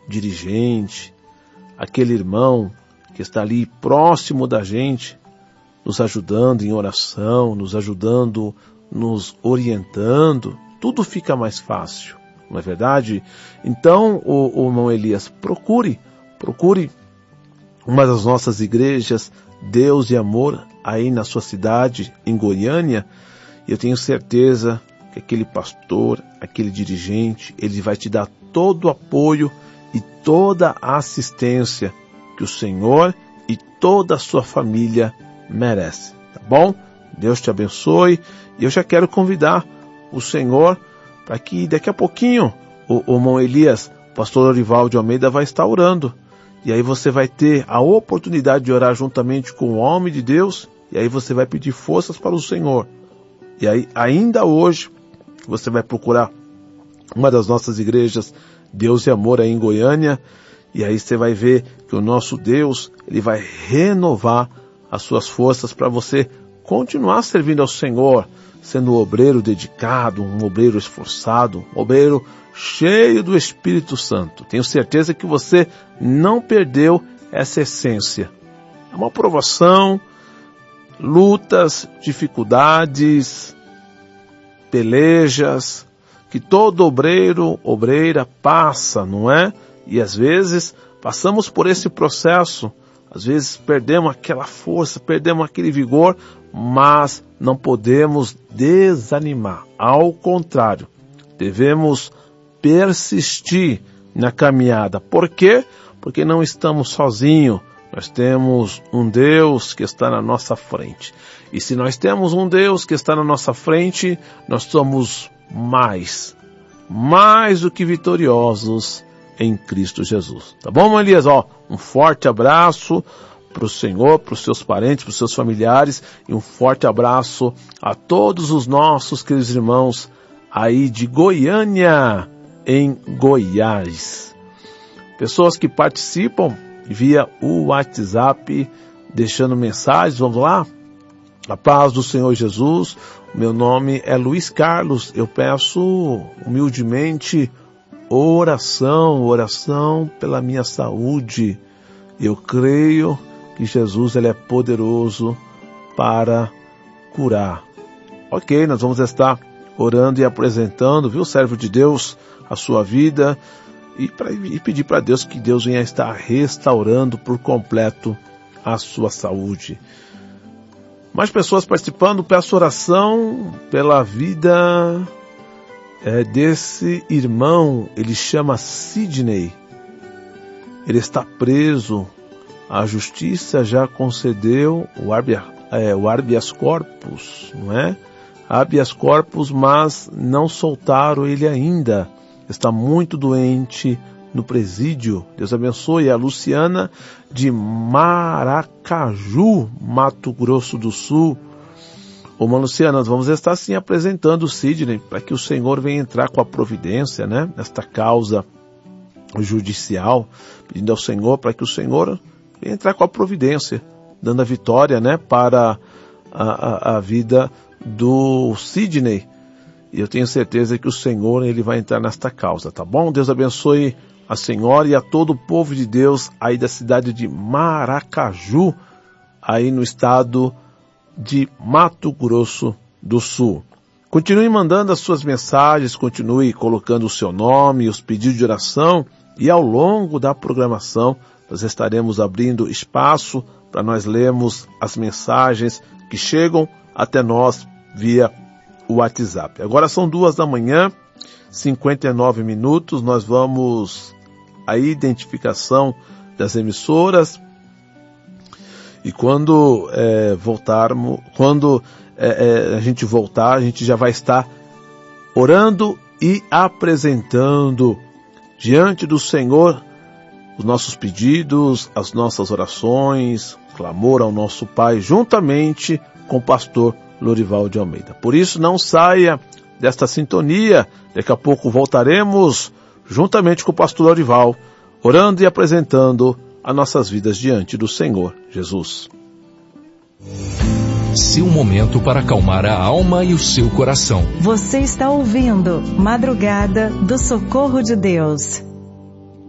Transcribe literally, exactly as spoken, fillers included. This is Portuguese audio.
dirigente, aquele irmão que está ali próximo da gente, nos ajudando em oração, nos ajudando, nos orientando, tudo fica mais fácil, não é verdade? Então, o, o irmão Elias, procure, procure uma das nossas igrejas, Deus e Amor, aí na sua cidade, em Goiânia, e eu tenho certeza que aquele pastor, aquele dirigente, ele vai te dar todo o apoio e toda a assistência que o Senhor e toda a sua família merece, tá bom? Deus te abençoe, e eu já quero convidar o Senhor para que daqui a pouquinho o, o irmão Elias, o pastor Lorival de Almeida, vai estar orando, e aí você vai ter a oportunidade de orar juntamente com o homem de Deus, e aí você vai pedir forças para o Senhor, e aí ainda hoje você vai procurar uma das nossas igrejas, Deus e Amor, aí em Goiânia, e aí você vai ver que o nosso Deus, ele vai renovar as suas forças para você continuar servindo ao Senhor, sendo um obreiro dedicado, um obreiro esforçado, um obreiro cheio do Espírito Santo. Tenho certeza que você não perdeu essa essência. É uma provação, lutas, dificuldades, pelejas, que todo obreiro, obreira passa, não é? E às vezes passamos por esse processo, às vezes perdemos aquela força, perdemos aquele vigor, mas não podemos desanimar. Ao contrário, devemos persistir na caminhada. Por quê? Porque não estamos sozinhos. Nós temos um Deus que está na nossa frente. E se nós temos um Deus que está na nossa frente, nós somos mais, mais do que vitoriosos em Cristo Jesus. Tá bom, irmão Elias? Ó, um forte abraço para o Senhor, para os seus parentes, para os seus familiares, e um forte abraço a todos os nossos queridos irmãos aí de Goiânia, em Goiás. Pessoas que participam via o WhatsApp, deixando mensagens, vamos lá? A paz do Senhor Jesus, meu nome é Luiz Carlos, eu peço humildemente oração, oração pela minha saúde. Eu creio que Jesus ele é poderoso para curar. Ok, nós vamos estar orando e apresentando, viu, servo de Deus, a sua vida, e, pra, e pedir para Deus que Deus venha estar restaurando por completo a sua saúde. Mais pessoas participando, peço oração pela vida é, desse irmão, ele chama Sidney, ele está preso, a justiça já concedeu o, arbia, é, o habeas corpus, não é? Habeas corpus, mas não soltaram ele ainda, está muito doente no presídio. Deus abençoe. A Luciana de Maracaju, Mato Grosso do Sul. Ô, mano Luciana, nós vamos estar sim apresentando o Sidney para que o Senhor venha entrar com a providência, né, nesta causa judicial, pedindo ao Senhor para que o Senhor venha entrar com a providência, dando a vitória, né, para a, a, a vida do Sidney. E eu tenho certeza que o Senhor ele vai entrar nesta causa, tá bom? Deus abençoe a senhora e a todo o povo de Deus aí da cidade de Maracaju, aí no estado de Mato Grosso do Sul. Continue mandando as suas mensagens, continue colocando o seu nome, os pedidos de oração, e ao longo da programação nós estaremos abrindo espaço para nós lermos as mensagens que chegam até nós via o WhatsApp. Agora são duas da manhã, cinquenta e nove minutos, nós vamos à identificação das emissoras, e quando é, voltarmos, quando é, é, a gente voltar, a gente já vai estar orando e apresentando diante do Senhor os nossos pedidos, as nossas orações, clamor ao nosso Pai, juntamente com o pastor Lorival de Almeida. Por isso, não saia desta sintonia. Daqui a pouco voltaremos juntamente com o pastor Lorival, orando e apresentando as nossas vidas diante do Senhor Jesus. Seu momento para acalmar a alma e o seu coração. Você está ouvindo Madrugada do Socorro de Deus.